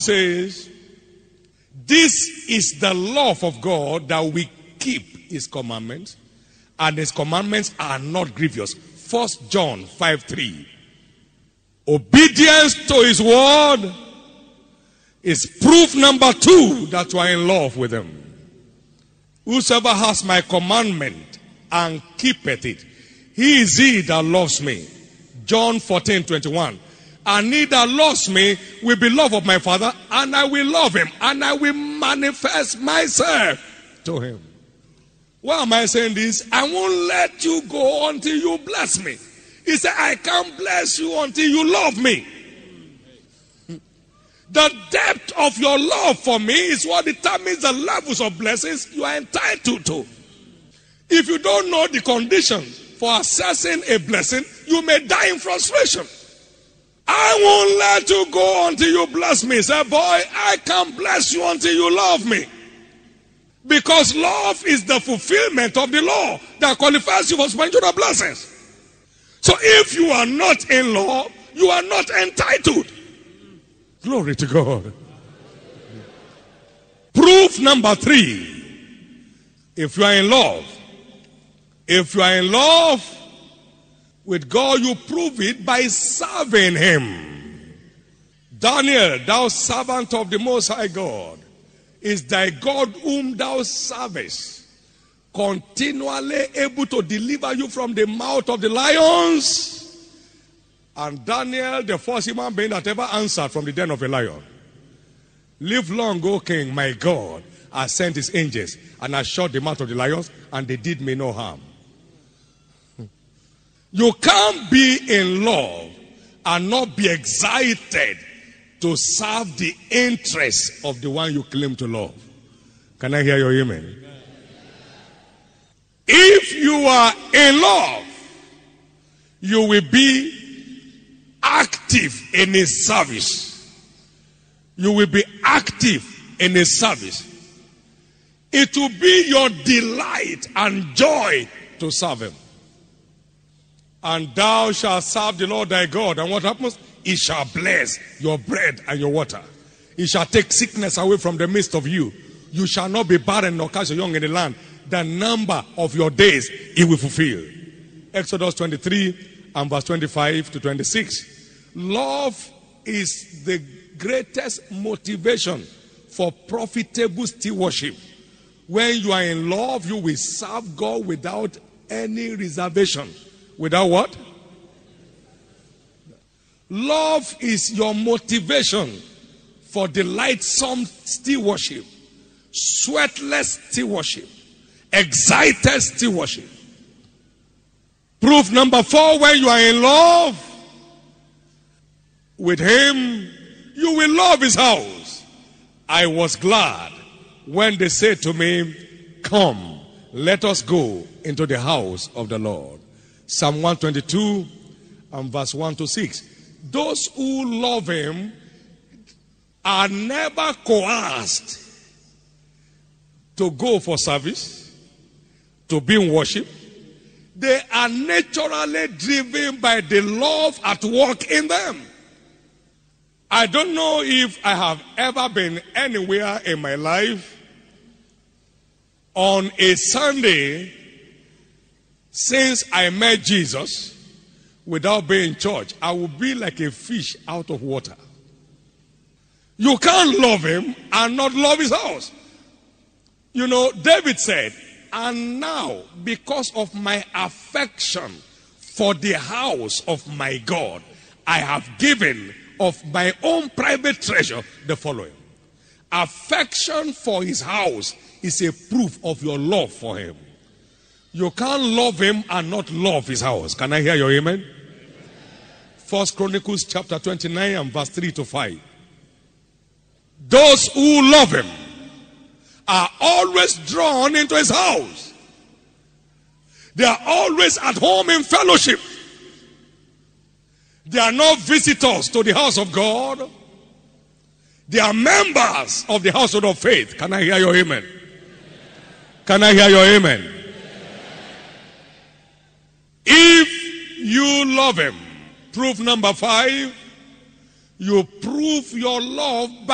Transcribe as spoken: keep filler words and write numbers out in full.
says, this is the love of God, that we keep his commandments, and his commandments are not grievous. First John five three. Obedience to his word is proof number two that you are in love with him. Whosoever has my commandment and keepeth it, he is he that loves me. John fourteen twenty-one. And he that loves me will be loved of my Father, and I will love him, and I will manifest myself to him. Why am I saying this? I won't let you go until you bless me. He said, I can't bless you until you love me. The depth of your love for me is what determines the levels of blessings you are entitled to. If you don't know the conditions for accessing a blessing, you may die in frustration. I won't let you go until you bless me. Say, boy, I can't bless you until you love me. Because love is the fulfillment of the law that qualifies you for spiritual blessings. So if you are not in love, you are not entitled. Glory to God. Proof number three. If you are in love, if you are in love with God, you prove it by serving him. Daniel, thou servant of the Most High God, is thy God whom thou servest, continually able to deliver you from the mouth of the lions. And Daniel, the first human being that ever answered from the den of a lion. Live long, O king, my God, has sent his angels and has shut the mouth of the lions, and they did me no harm. You can't be in love and not be excited to serve the interests of the one you claim to love. Can I hear your amen? If you are in love, you will be active in his service. You will be active in his service. It will be your delight and joy to serve him. And thou shalt serve the Lord thy God. And what happens? He shall bless your bread and your water. He shall take sickness away from the midst of you. You shall not be barren nor cast your young in the land. The number of your days he will fulfill. Exodus twenty-three and verse twenty-five to twenty-six. Love is the greatest motivation for profitable stewardship. When you are in love, you will serve God without any reservation. Without what? Love is your motivation for delightsome stewardship, sweatless stewardship, excited stewardship. Proof number four, when you are in love with him, you will love his house. I was glad when they said to me, come, let us go into the house of the Lord. Psalm one twenty-two and verse one to six. Those who love him are never coerced to go for service, to be in worship. They are naturally driven by the love at work in them. I don't know if I have ever been anywhere in my life on a Sunday since I met Jesus without being in church. I will be like a fish out of water. You can't love him and not love his house. You know, David said, and now because of my affection for the house of my God, I have given of my own private treasure the following. Affection for his house is a proof of your love for him. You can't love him and not love his house. Can I hear your amen? First Chronicles chapter twenty-nine and verse three to five. Those who love him are always drawn into his house. They are always at home in fellowship. They are not visitors to the house of God. They are members of the household of faith. Can I hear your amen? Can I hear your amen? If you love him, proof number five, you prove your love by